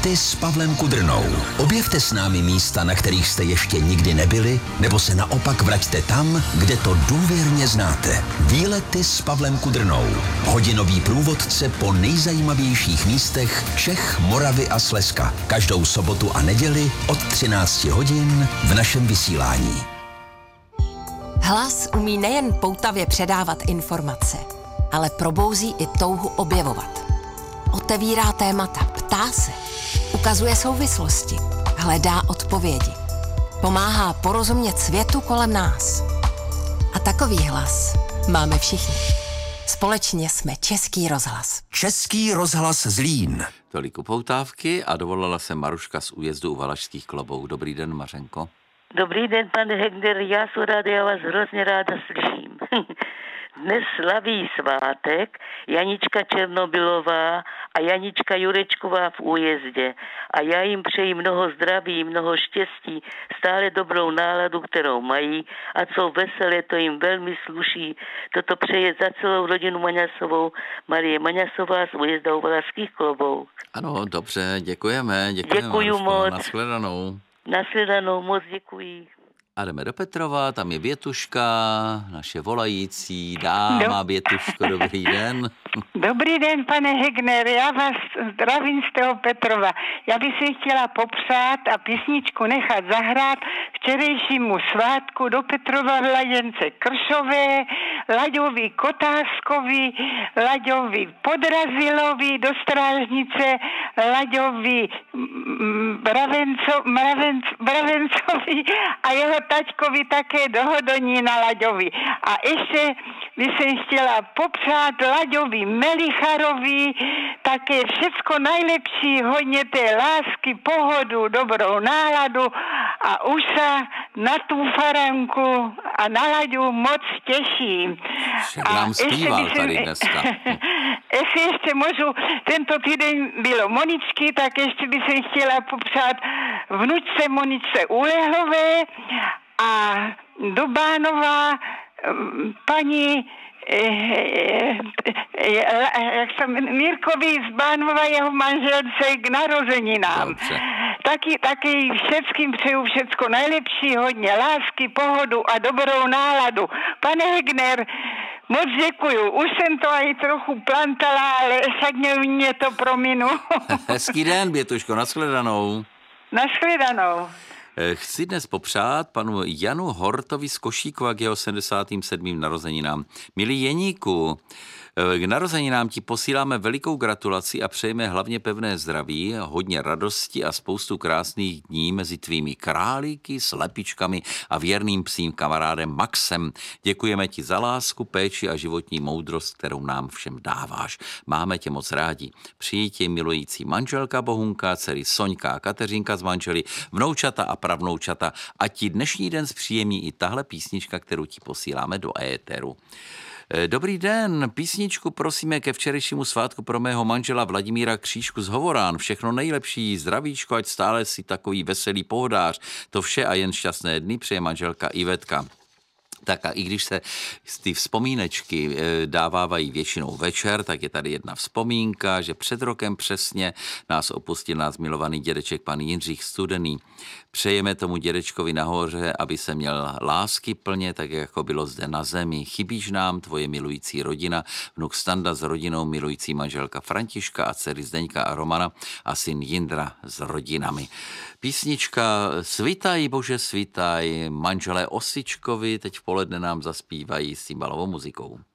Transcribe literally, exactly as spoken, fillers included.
Výlety s Pavlem Kudrnou. Objevte s námi místa, na kterých jste ještě nikdy nebyli, nebo se naopak vraťte tam, kde to důvěrně znáte. Výlety s Pavlem Kudrnou. Hodinový průvodce po nejzajímavějších místech Čech, Moravy a Slezska. Každou sobotu a neděli od třinácti hodin v našem vysílání. Hlas umí nejen poutavě předávat informace, ale probouzí i touhu objevovat. Otevírá témata, ptá se, ukazuje souvislosti, hledá odpovědi. Pomáhá porozumět světu kolem nás. A takový hlas máme všichni. Společně jsme Český rozhlas. Český rozhlas Zlín. Tolik upoutávky a dovolala se Maruška z újezdu u Valašských Klobouk. Dobrý den, Mařenko. Dobrý den, pane Hegner, já jsem ráda, já vás hrozně ráda slyším. Dnes slaví svátek Janička Černobylová a Janička Jurečková v Újezdě. A já jim přeji mnoho zdraví, mnoho štěstí, stále dobrou náladu, kterou mají, a co veselé, to jim velmi sluší. Toto přeje za celou rodinu Maňasovou Marie Maňasová z Újezda u Valašských Klobouk. Ano, dobře, děkujeme. děkujeme Děkuju Maruško, moc. Nashledanou. Nashledanou, moc děkuji. A jdeme do Petrova, tam je Větuška, naše volající dáma. Do... Větuško, dobrý den. Dobrý den, pane Hegner, já vás zdravím z toho Petrova. Já bych si chtěla popřát a písničku nechat zahrát včerejšímu svátku do Petrova v Ladence Kršové, Laďovi Kotáskovi, Laďovi Podrazilovi do Strážnice, Laďovi Mravenco, Mravenc, Mravencovi a jeho taťkovi také do Hodonína Laďovi. A ještě bych se chtěla popřát Laďovi Melicharovi také všecko nejlepší, hodně té lásky, pohodu, dobrou náladu a už se na tu faranku a na Laďu moc těším. Však nám zpíval tady dneska. Jestli ještě můžu, tento týden bylo Moničky, tak ještě bych se chtěla popřát vnučce Moničce Ulehlové a do Bánova paní jak jsem Mírkovi z Bánova, jeho manželce k narozeninám. Taky, taky všeckým přeju všecko nejlepší, hodně lásky, pohodu a dobrou náladu. Pane Hegner, moc děkuju. Už jsem to aj trochu plantala, ale však mě to prominu. Hezký den, Bětuško, nashledanou. Nashledanou. Chci dnes popřát panu Janu Hortovi z Košíkova k jeho sedmdesátým sedmým narozeninám. Milý Jeníku, k narozeninám ti posíláme velikou gratulaci a přejeme hlavně pevné zdraví, hodně radosti a spoustu krásných dní mezi tvými králíky, slepičkami a věrným psím kamarádem Maxem. Děkujeme ti za lásku, péči a životní moudrost, kterou nám všem dáváš. Máme tě moc rádi. Přijí tě milující manželka Bohunka, dcery Soňka a Kateřinka z manželi, vnoučata a pravnoučata, a ti dnešní den zpříjemní i tahle písnička, kterou ti posíláme do éteru. Dobrý den, písničku prosíme ke včerejšímu svátku pro mého manžela Vladimíra Křížku z Hovorán. Všechno nejlepší, zdravíčko, ať stále si takový veselý pohodář. To vše a jen šťastné dny přeje manželka Ivetka. Tak a i když se ty vzpomínečky dávávají většinou večer, tak je tady jedna vzpomínka, že před rokem přesně nás opustil nás milovaný dědeček pan Jindřich Studený. Přejeme tomu dědečkovi nahoře, aby se měl lásky plně, tak jako bylo zde na zemi. Chybíš nám, tvoje milující rodina, vnuk Standa s rodinou, milující manželka Františka a dcery Zdeňka a Romana a syn Jindra s rodinami. Písnička Svitaj, Bože, svitaj, manželé Osičkovi teď v poledne nám zaspívají s cymbalovou muzikou.